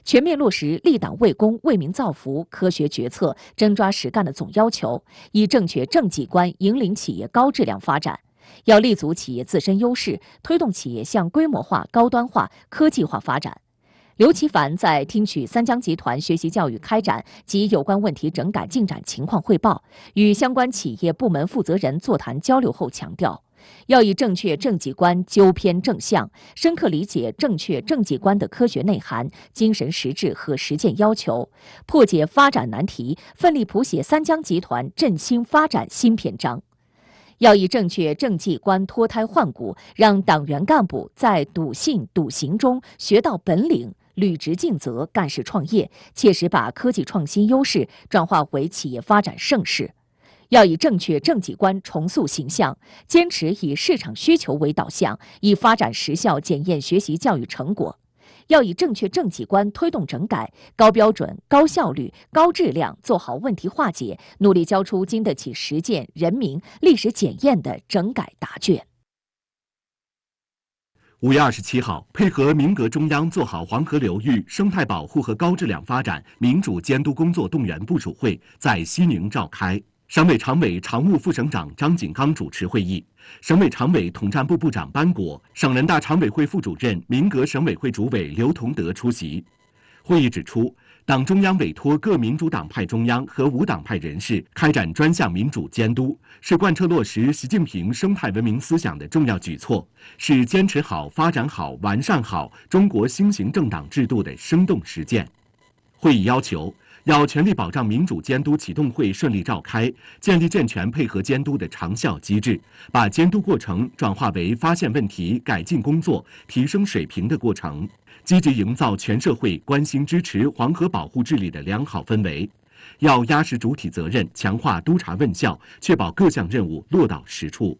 全面落实立党为公、为民造福、科学决策、真抓实干的总要求，以正确正绩观引领企业高质量发展。要立足企业自身优势，推动企业向规模化、高端化、科技化发展。刘奇凡在听取三江集团学习教育开展及有关问题整改进展情况汇报，与相关企业部门负责人座谈交流后强调，要以正确正绩观纠偏正向，深刻理解正确正绩观的科学内涵、精神实质和实践要求，破解发展难题，奋力谱写三江集团振兴发展新篇章。要以正确正绩观脱胎换骨，让党员干部在笃信笃行中学到本领，履职尽责，干事创业，切实把科技创新优势转化为企业发展盛世。要以正确正绩观重塑形象，坚持以市场需求为导向，以发展实效检验学习教育成果。要以正确正绩观推动整改，高标准、高效率、高质量做好问题化解，努力交出经得起实践、人民、历史检验的整改答卷。 5月27号，配合民革中央做好黄河流域生态保护和高质量发展民主监督工作动员部署会在西宁召开。省委常委常务副省长张景刚主持会议，省委常委统战部部长班果、省人大常委会副主任、民革省委会主委刘同德出席。会议指出，党中央委托各民主党派中央和无党派人士开展专项民主监督，是贯彻落实习近平生态文明思想的重要举措，是坚持好、发展好、完善好中国新型政党制度的生动实践。会议要求，要全力保障民主监督启动会顺利召开，建立健全配合监督的长效机制，把监督过程转化为发现问题、改进工作、提升水平的过程，积极营造全社会关心支持黄河保护治理的良好氛围。要压实主体责任，强化督查问效，确保各项任务落到实处。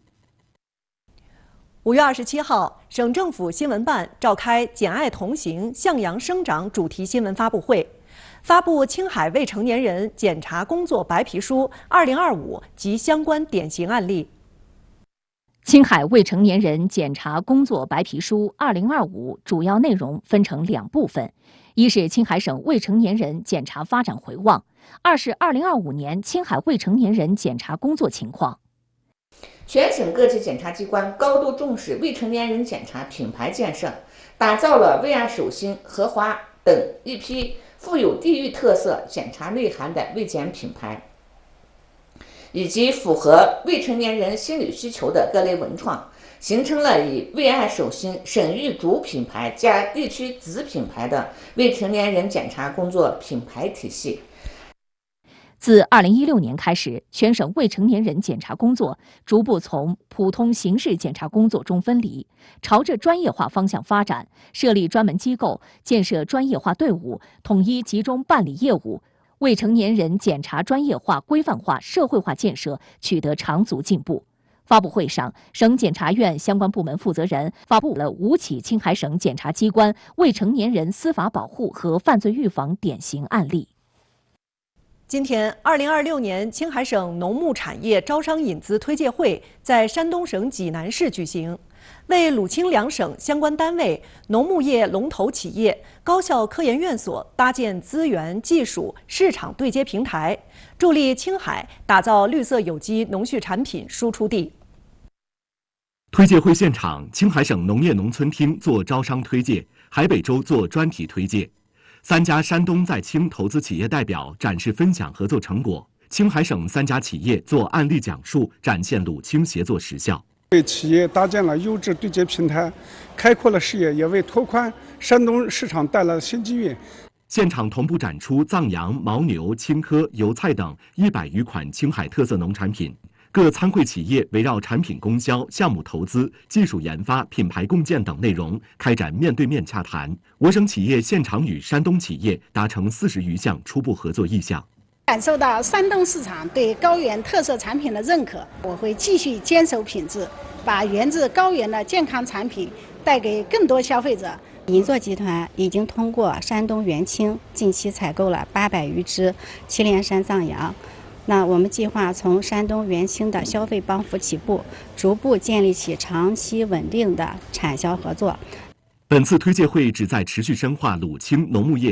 5月27号，省政府新闻办召开“简爱同行，向阳生长”主题新闻发布会，发布青海未成年人检查工作白皮书2025及相关典型案例。 青海未成年人检查工作白皮书2025主要内容分成2部分，一是青海省未成年人检查发展回望，二是2025年青海未成年人检查工作情况。 全省各级检察机关高度重视未成年人检察品牌建设，打造了为爱手心、荷花等一批富有地域特色、检察内涵的未检品牌，以及符合未成年人心理需求的各类文创，形成了以为爱手心省域主品牌加地区子品牌的未成年人检察工作品牌体系。 自2016年开始，全省未成年人检察工作逐步从普通刑事检察工作中分离，朝着专业化方向发展，设立专门机构，建设专业化队伍，统一集中办理业务，未成年人检察专业化、规范化、社会化建设取得长足进步。发布会上，省检察院相关部门负责人发布了5起青海省检察机关未成年人司法保护和犯罪预防典型案例。 今天，2026年青海省农牧产业招商引资推介会在山东省济南市举行，为鲁青两省相关单位、农牧业龙头企业、高校科研院所搭建资源、技术、市场对接平台，助力青海打造绿色有机农畜产品输出地。 推介会现场，青海省农业农村厅做招商推介，海北州做专题推介。3家山东在青投资企业代表展示分享合作成果，青海省3家企业做案例讲述，展现鲁青协作实效， 为企业搭建了优质对接平台，开阔了视野，也为拓宽山东市场带来了新机遇。 现场同步展出藏羊、牦牛、青稞、油菜等100余款青海特色农产品。各参会企业围绕产品供销、项目投资、技术研发、品牌共建等内容开展面对面洽谈。我省企业现场与山东企业达成40余项初步合作意向。 感受到山东市场对高原特色产品的认可，我会继续坚守品质，把源自高原的健康产品带给更多消费者。 银座集团已经通过山东元青近期采购了800余只祁连山藏羊。那我们计划从山东元青的消费帮扶起步，逐步建立起长期稳定的产销合作。 本次推介会旨在持续深化鲁青农牧业